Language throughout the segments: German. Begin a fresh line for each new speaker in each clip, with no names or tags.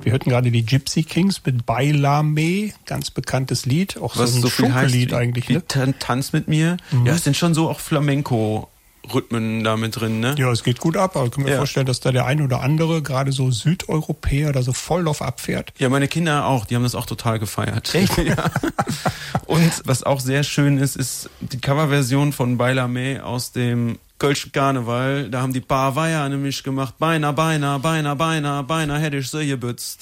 Wir hörten gerade die Gypsy Kings mit Bailame, ganz bekanntes Lied, auch
was
so ein
so viel
Schunkellied
heißt,
eigentlich.
Wie
Ne?
Tanz mit mir. Ja, es sind schon so auch Flamenco-Rhythmen da mit drin, ne?
Ja, es geht gut ab, aber ich kann mir vorstellen, dass da der ein oder andere, gerade so Südeuropäer, da so voll drauf abfährt.
Ja, meine Kinder auch, die haben das auch total gefeiert. Echt? Ja. Und was auch sehr schön ist, ist die Coverversion von Bailame aus dem Kölschen Karneval. Da haben die Weiher nämlich gemacht, Beiner hätte ich so gebützt.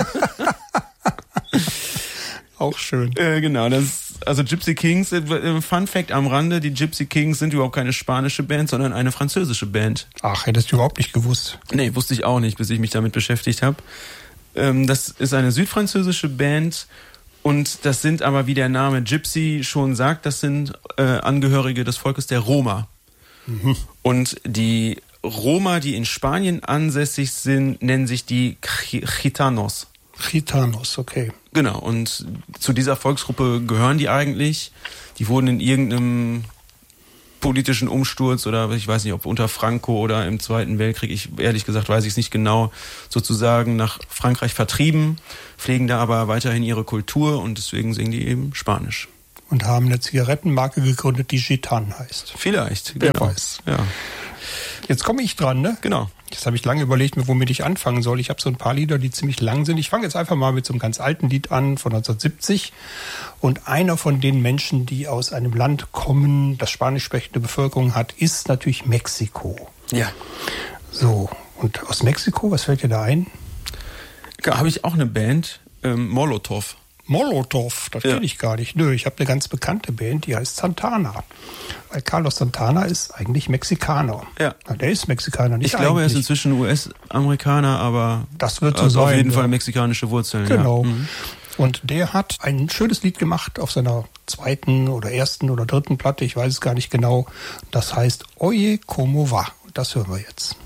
Auch schön.
Genau, also Gypsy Kings, Fun Fact am Rande, die Gypsy Kings sind überhaupt keine spanische Band, sondern eine französische Band.
Ach, hättest du überhaupt nicht gewusst.
Nee, wusste ich auch nicht, bis ich mich damit beschäftigt habe. Das ist eine südfranzösische Band und das sind aber, wie der Name Gypsy schon sagt, das sind Angehörige des Volkes der Roma. Mhm. Und die Roma, die in Spanien ansässig sind, nennen sich die Gitanos.
Gitanos, okay.
Genau, und zu dieser Volksgruppe gehören die eigentlich. Die wurden in irgendeinem politischen Umsturz oder ich weiß nicht, ob unter Franco oder im Zweiten Weltkrieg, ehrlich gesagt weiß ich es nicht genau, sozusagen nach Frankreich vertrieben, pflegen da aber weiterhin ihre Kultur und deswegen singen die eben Spanisch.
Und haben eine Zigarettenmarke gegründet, die Gitan heißt.
Vielleicht,
wer
genau.
weiß.
Ja.
Jetzt komme ich dran, ne?
Genau.
Jetzt habe ich lange überlegt, womit ich anfangen soll. Ich habe so ein paar Lieder, die ziemlich lang sind. Ich fange jetzt einfach mal mit so einem ganz alten Lied an, von 1970. Und einer von den Menschen, die aus einem Land kommen, das spanisch sprechende Bevölkerung hat, ist natürlich Mexiko.
Ja.
So, und aus Mexiko, was fällt dir da ein?
Da habe ich auch eine Band, Molotov.
Molotov, das kenne ich gar nicht. Nö, ich habe eine ganz bekannte Band, die heißt Santana. Weil Carlos Santana ist eigentlich Mexikaner.
Ja.
Der ist Mexikaner, nicht
Ich glaube, er ist
eigentlich.
inzwischen US-Amerikaner, aber
Das wird so
also
sein,
auf jeden
ja.
Fall mexikanische Wurzeln.
Genau.
Ja. Mhm.
Und der hat ein schönes Lied gemacht auf seiner zweiten oder ersten oder dritten Platte, ich weiß es gar nicht genau. Das heißt Oye Como Va. Und das hören wir jetzt.